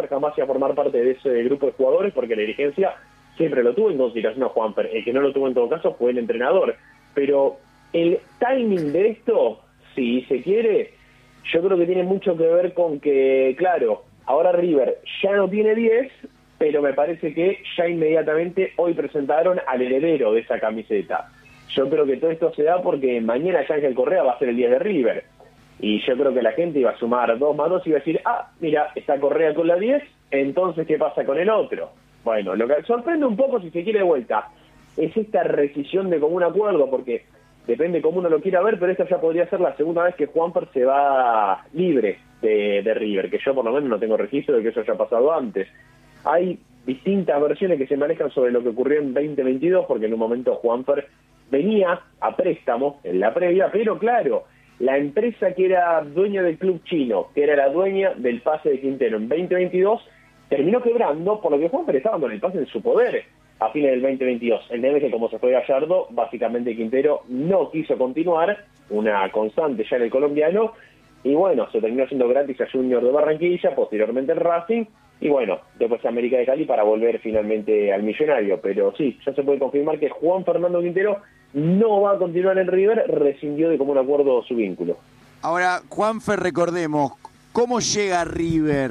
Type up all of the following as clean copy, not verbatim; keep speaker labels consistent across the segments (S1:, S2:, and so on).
S1: Juanfer jamás iba a formar parte de ese grupo de jugadores porque la dirigencia siempre lo tuvo en consideración a Juanfer. El que no lo tuvo en todo caso fue el entrenador. Pero el timing de esto, si se quiere, yo creo que tiene mucho que ver con que, claro, ahora River ya no tiene 10, pero me parece que ya inmediatamente hoy presentaron al heredero de esa camiseta. Yo creo que todo esto se da porque mañana Ángel Correa va a ser el 10 de River. Y yo creo que la gente iba a sumar 2 más 2 y iba a decir, mira, está Correa con la 10, entonces ¿qué pasa con el otro? Bueno, lo que sorprende un poco, si se quiere de vuelta, es esta rescisión de común acuerdo, porque depende cómo uno lo quiera ver, pero esta ya podría ser la segunda vez que Juanfer se va libre de River, que yo por lo menos no tengo registro de que eso haya pasado antes. Hay distintas versiones que se manejan sobre lo que ocurrió en 2022, porque en un momento Juanfer venía a préstamo en la previa, pero claro, la empresa que era dueña del club chino, que era la dueña del pase de Quintero en 2022, terminó quebrando, por lo que Juanfer estaba con el pase en su poder a fines del 2022. El tema es que como se fue Gallardo, básicamente Quintero no quiso continuar, una constante ya en el colombiano, y bueno, se terminó haciendo gratis a Junior de Barranquilla, posteriormente el Racing, y bueno, después a América de Cali para volver finalmente al Millonario. Pero sí, ya se puede confirmar que Juan Fernando Quintero no va a continuar en River, rescindió de común acuerdo su vínculo.
S2: Ahora, Juanfer, recordemos, ¿cómo llega River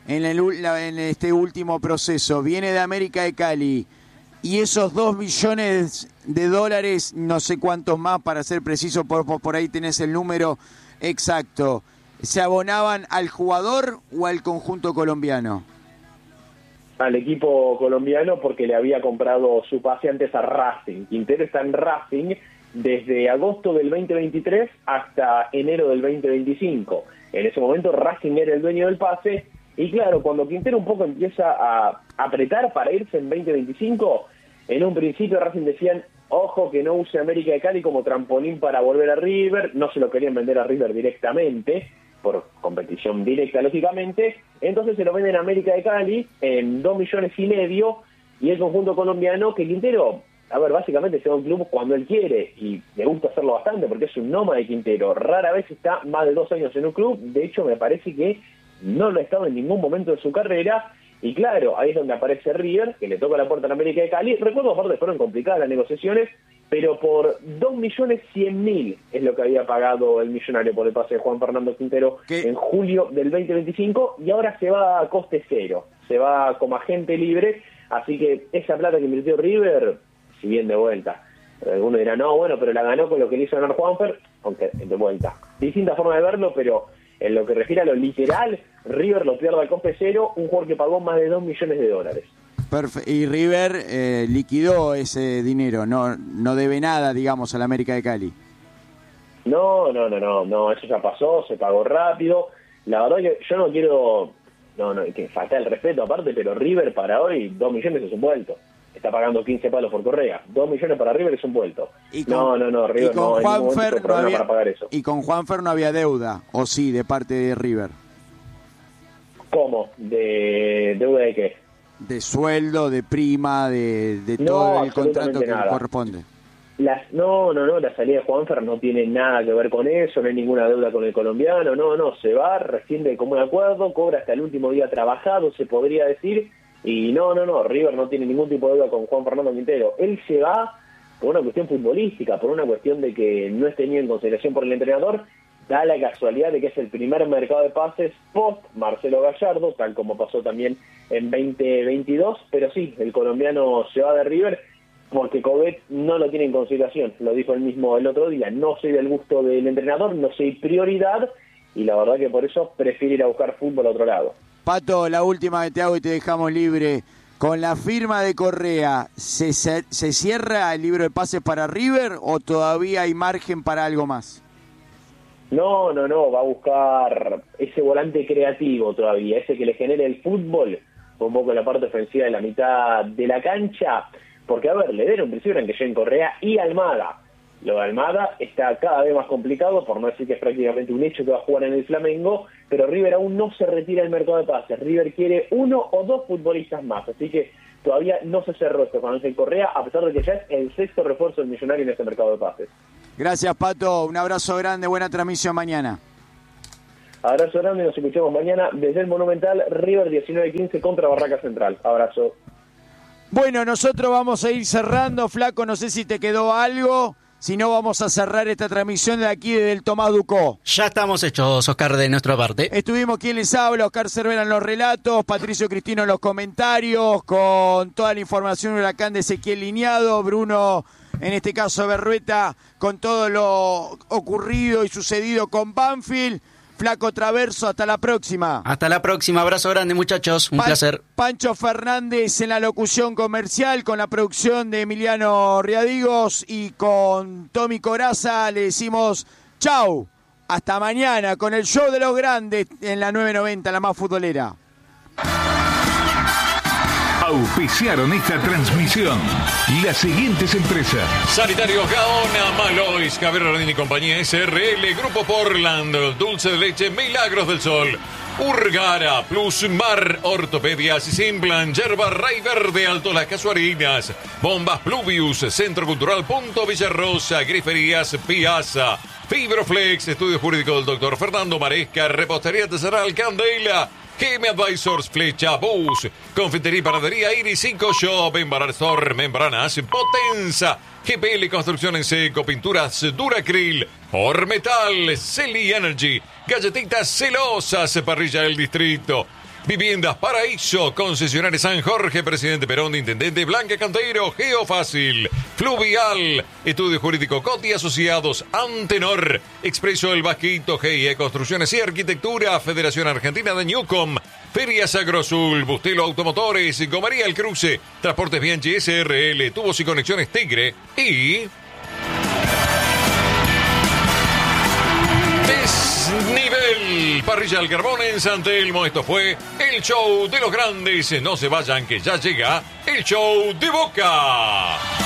S2: en este último proceso? Viene de América de Cali y esos $2 millones, no sé cuántos más, para ser preciso, por ahí tenés el número exacto, ¿se abonaban al jugador o al conjunto colombiano?
S1: Al equipo colombiano, porque le había comprado su pase antes a Racing. Quintero está en Racing desde agosto del 2023 hasta enero del 2025. En ese momento Racing era el dueño del pase, y claro, cuando Quintero un poco empieza a apretar para irse en 2025, en un principio Racing decían, ojo que no use América de Cali como trampolín para volver a River, no se lo querían vender a River directamente, por competición directa, lógicamente. Entonces se lo venden a América de Cali en 2,5 millones, y el conjunto colombiano, que Quintero, básicamente se va a un club cuando él quiere, y le gusta hacerlo bastante porque es un nómada de Quintero, rara vez está más de 2 años en un club, de hecho me parece que no lo ha estado en ningún momento de su carrera, y claro, ahí es donde aparece River, que le toca la puerta a América de Cali. Recuerdo, aparte, fueron complicadas las negociaciones, pero por 2.100.000 es lo que había pagado el Millonario por el pase de Juan Fernando Quintero en julio del 2025, y ahora se va a coste cero, se va como agente libre, así que esa plata que invirtió River, si bien de vuelta, algunos dirán, no, bueno, pero la ganó con lo que le hizo ganar Juanfer, aunque de vuelta, distinta forma de verlo, pero en lo que refiere a lo literal, River lo pierde al coste cero, un jugador que pagó más de $2 millones.
S2: Perfecto. Y River liquidó ese dinero, no debe nada, digamos, a la América de Cali.
S1: No, eso ya pasó, se pagó rápido. La verdad que yo no quiero, que falta el respeto aparte, pero River para hoy 2 millones es un vuelto. Está pagando 15 palos por Correa. 2 millones para River es un vuelto. River no hay ningún problema para pagar eso.
S2: Y con Juanfer no había deuda, ¿o sí, de parte de River?
S1: ¿Cómo? ¿De deuda de qué?
S2: De sueldo, de prima, de todo el contrato que le corresponde.
S1: La salida de Juanfer no tiene nada que ver con eso, no hay ninguna deuda con el colombiano, se va, rescinde de común acuerdo, cobra hasta el último día trabajado, se podría decir, y River no tiene ningún tipo de deuda con Juan Fernando Quintero. Él se va por una cuestión futbolística, por una cuestión de que no es tenido en consideración por el entrenador. Da la casualidad de que es el primer mercado de pases post Marcelo Gallardo, tal como pasó también en 2022, pero sí, el colombiano se va de River porque Coudet no lo tiene en consideración, lo dijo él mismo el otro día, no soy del gusto del entrenador, no soy prioridad, y la verdad que por eso prefiere ir a buscar fútbol a otro lado.
S2: Pato, la última que te hago y te dejamos libre. Con la firma de Correa, ¿se cierra el libro de pases para River o todavía hay margen para algo más?
S1: No, va a buscar ese volante creativo todavía, ese que le genere el fútbol, un poco la parte ofensiva de la mitad de la cancha, porque le dieron un principio en que lleguen Correa y Almada. Lo de Almada está cada vez más complicado, por no decir que es prácticamente un hecho que va a jugar en el Flamengo, pero River aún no se retira del mercado de pases. River quiere 1 o 2 futbolistas más, así que todavía no se cerró esto con Ángel Correa, a pesar de que ya es el 6º refuerzo del Millonario en este mercado de pases.
S2: Gracias, Pato. Un abrazo grande. Buena transmisión mañana.
S1: Abrazo grande, nos escuchamos mañana desde el Monumental, River 19-15 contra Barraca Central. Abrazo.
S2: Bueno, nosotros vamos a ir cerrando, Flaco, no sé si te quedó algo. Si no, vamos a cerrar esta transmisión de aquí desde el Tomás Ducó.
S3: Ya estamos hechos, Oscar, de nuestra parte.
S2: Estuvimos quien les habla, Oscar Cervera en los relatos, Patricio Cristino en los comentarios, con toda la información Huracán de Ezequiel Liñado, Bruno, en este caso Berrueta, con todo lo ocurrido y sucedido con Banfield. Flaco Traverso, hasta la próxima.
S3: Hasta la próxima, abrazo grande, muchachos, un placer.
S2: Pancho Fernández en la locución comercial, con la producción de Emiliano Riadigos y con Tommy Coraza. Le decimos chau, hasta mañana con el show de los grandes en la 990, la más futbolera.
S4: Auspiciaron esta transmisión las siguientes empresas:
S5: Sanitarios Gaona, Malois, Cabrera Rodín y compañía SRL, Grupo Portland, Dulce de Leche, Milagros del Sol, Urgara, Plus Mar, Ortopedias, Simplan, Yerba Rey Verde, Alto Las Casuarinas, Bombas Pluvius, Centro Cultural Punto Villarrosa, Griferías Piazza, Fibroflex, Estudio Jurídico del Dr. Fernando Maresca, Repostería Artesanal Candela, GM Advisors, Flecha, Bus, Confitería y Panadería Iris 5 Shop, Embarar Store, Membranas, Potenza, GPL Construcción en Seco, Pinturas Duracril, Ormetal, Celi Energy, Galletitas Celosas, Parrilla del Distrito, Viviendas Paraíso, Concesionario San Jorge, Presidente Perón, Intendente Blanca Cantero, Geofácil, Fluvial, Estudio Jurídico Coti Asociados, Antenor, Expreso El Vasquito, GIE Construcciones y Arquitectura, Federación Argentina de Newcom, Ferias Agrosul, Bustelo Automotores, Gomería El Cruce, Transportes Bianchi SRL, Tubos y Conexiones Tigre y Desnivel, Parrilla al Carbón en San Telmo. Esto fue el show de los grandes. No se vayan, que ya llega el show de Boca.